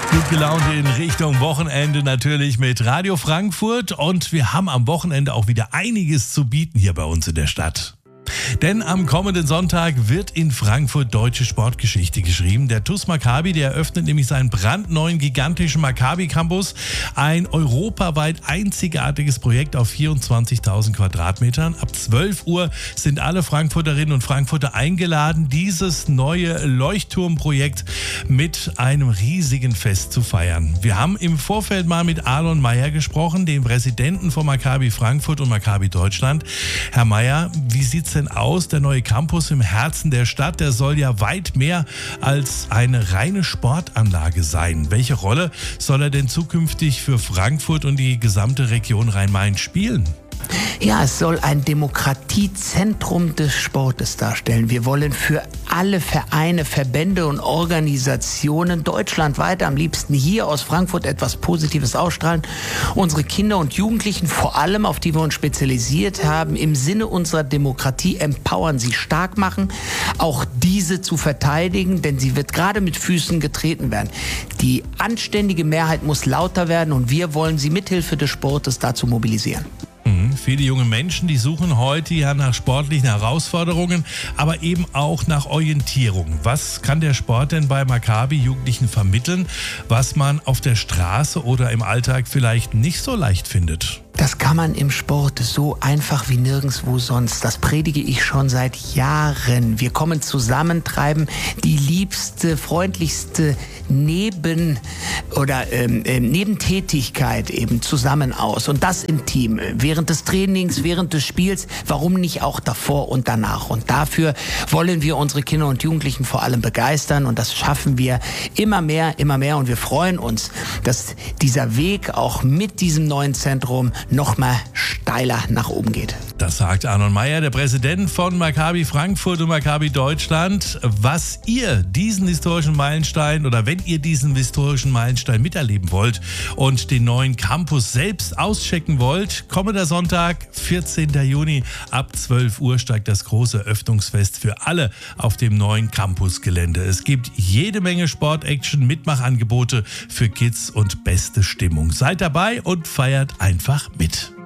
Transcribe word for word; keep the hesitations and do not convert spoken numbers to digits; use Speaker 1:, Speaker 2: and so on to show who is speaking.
Speaker 1: Gut gelaunt in Richtung Wochenende natürlich mit Radio Frankfurt und wir haben am Wochenende auch wieder einiges zu bieten hier bei uns in der Stadt. Denn am kommenden Sonntag wird in Frankfurt deutsche Sportgeschichte geschrieben. Der TuS Maccabi, der eröffnet nämlich seinen brandneuen gigantischen Maccabi Campus. Ein europaweit einzigartiges Projekt auf vierundzwanzigtausend Quadratmetern. Ab zwölf Uhr sind alle Frankfurterinnen und Frankfurter eingeladen, dieses neue Leuchtturmprojekt mit einem riesigen Fest zu feiern. Wir haben im Vorfeld mal mit Alon Meyer gesprochen, dem Präsidenten von Maccabi Frankfurt und Maccabi Deutschland. Herr Meyer, wie sieht's denn aus? Der neue Campus im Herzen der Stadt, der soll ja weit mehr als eine reine Sportanlage sein. Welche Rolle soll er denn zukünftig für Frankfurt und die gesamte Region Rhein-Main spielen?
Speaker 2: Ja, es soll ein Demokratiezentrum des Sportes darstellen. Wir wollen für alle Vereine, Verbände und Organisationen deutschlandweit, am liebsten hier aus Frankfurt, etwas Positives ausstrahlen. Unsere Kinder und Jugendlichen, vor allem auf die wir uns spezialisiert haben, im Sinne unserer Demokratie empowern, sie stark machen, auch diese zu verteidigen, denn sie wird gerade mit Füßen getreten werden. Die anständige Mehrheit muss lauter werden und wir wollen sie mithilfe des Sportes dazu mobilisieren.
Speaker 1: Mhm. Viele junge Menschen, die suchen heute ja nach sportlichen Herausforderungen, aber eben auch nach Orientierung. Was kann der Sport denn bei Maccabi Jugendlichen vermitteln, was man auf der Straße oder im Alltag vielleicht nicht so leicht findet?
Speaker 2: Das kann man im Sport so einfach wie nirgendwo sonst. Das predige ich schon seit Jahren. Wir kommen zusammen, treiben die liebste, freundlichste Neben- oder ähm, äh, Nebentätigkeit eben zusammen aus. Und das im Team. Während des Trainings, während des Spiels, warum nicht auch davor und danach? Und dafür wollen wir unsere Kinder und Jugendlichen vor allem begeistern. Und das schaffen wir immer mehr, immer mehr. Und wir freuen uns, dass dieser Weg auch mit diesem neuen Zentrum noch mal steiler nach oben geht.
Speaker 1: Das sagt Alon Meyer, der Präsident von Maccabi Frankfurt und Maccabi Deutschland. Was ihr diesen historischen Meilenstein oder wenn ihr diesen historischen Meilenstein miterleben wollt und den neuen Campus selbst auschecken wollt, kommender Sonntag, vierzehnten Juni ab zwölf Uhr steigt das große Eröffnungsfest für alle auf dem neuen Campusgelände. Es gibt jede Menge Sport-Action, Mitmachangebote für Kids und beste Stimmung. Seid dabei und feiert einfach mit.